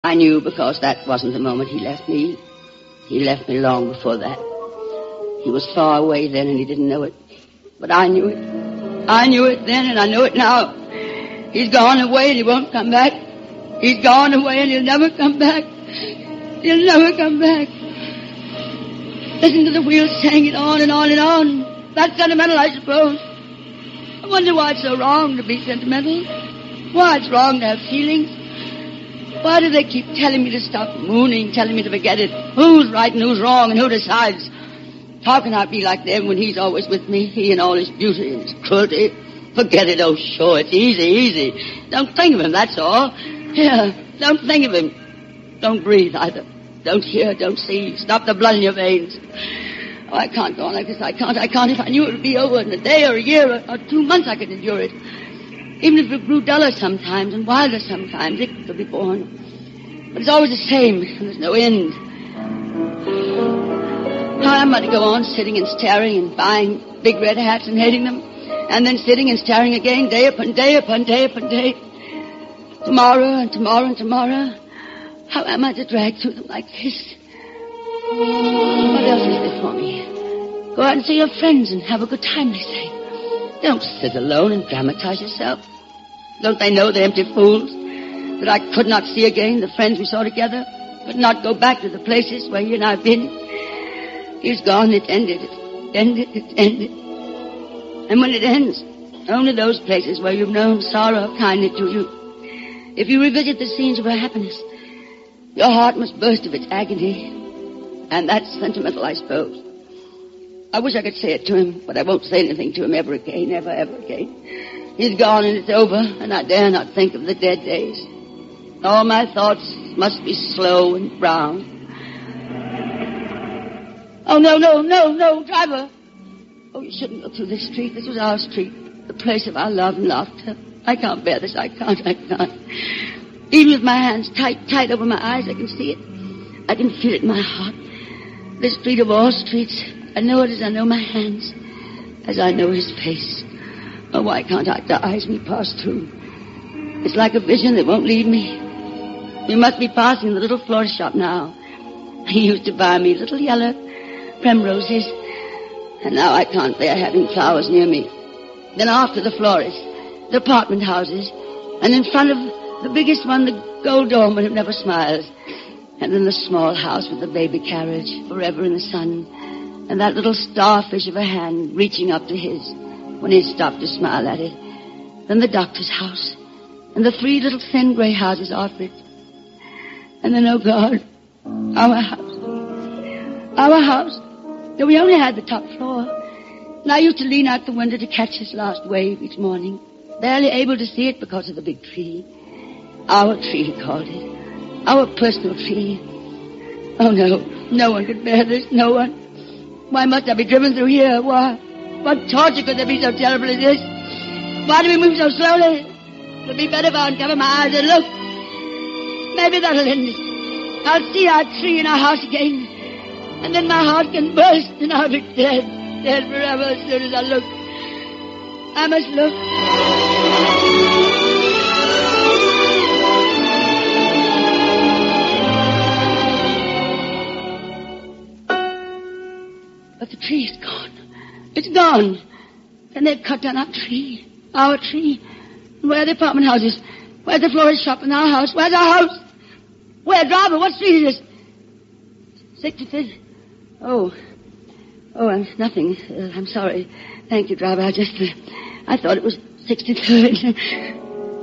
I knew because that wasn't the moment he left me. He left me long before that. He was far away then and he didn't know it. But I knew it. I knew it then and I know it now. He's gone away and he won't come back. He's gone away and he'll never come back. He'll never come back. Listen to the wheels hanging on and on and on. That's sentimental, I suppose. I wonder why it's so wrong to be sentimental. Why it's wrong to have feelings. Why do they keep telling me to stop mooning, telling me to forget it? Who's right and who's wrong and who decides? How can I be like them when he's always with me? He and all his beauty and his cruelty. Forget it, oh sure, it's easy. Don't think of him, that's all. Yeah, don't think of him. Don't breathe either. Don't hear, don't see. Stop the blood in your veins. Oh, I can't go on like this. I can't. If I knew it would be over in a day or a year or 2 months, I could endure it. Even if it grew duller sometimes and wilder sometimes, it could be borne. But it's always the same, and there's no end. How am I to go on sitting and staring and buying big red hats and hating them, and then sitting and staring again day upon day upon day upon day, tomorrow and tomorrow and tomorrow? How am I to drag through them like this? What else is there for me? Go out and see your friends and have a good time, they say. Don't sit alone and dramatize yourself. Don't they know, the empty fools, that I could not see again the friends we saw together, could not go back to the places where you and I have been? He's gone, it ended. And when it ends, only those places where you've known sorrow kindly to you. If you revisit the scenes of her happiness, your heart must burst of its agony. And that's sentimental, I suppose. I wish I could say it to him, but I won't say anything to him ever again, ever again. He's gone and it's over, and I dare not think of the dead days. All my thoughts must be slow and brown. Oh, no, driver. Oh, you shouldn't go through this street. This was our street, the place of our love and laughter. I can't bear this. I can't. Even with my hands tight over my eyes, I can see it. I can feel it in my heart. This street of all streets, I know it as I know my hands, as I know his face. Oh, why can't I die as we pass through? It's like a vision that won't leave me. We must be passing the little florist shop now. He used to buy me little yellow primroses, and now I can't bear having flowers near me. Then after the florist, the apartment houses, and in front of the biggest one, the gold dome that never smiles. And then the small house with the baby carriage, forever in the sun. And that little starfish of a hand reaching up to his when he stopped to smile at it. Then the doctor's house. And the 3 little thin gray houses off it. And then, oh God, our house. Our house. Though we only had the top floor. And I used to lean out the window to catch his last wave each morning. Barely able to see it because of the big tree. Our tree, he called it. Our personal tree. Oh, no one could bear this, no one. Why must I be driven through here? Why? What torture could there be so terrible as this? Why do we move so slowly? It'll be better if I uncover my eyes and look. Maybe that'll end it. I'll see our tree and our house again. And then my heart can burst and I'll be dead forever as soon as I look. I must look. But the tree is gone. It's gone. And they've cut down our tree. Our tree. And where are the apartment houses? Where's the florist shop and our house? Where's our house? Where, driver? What street is this? 65th. Oh, nothing. I'm sorry. Thank you, driver. I thought it was 63rd.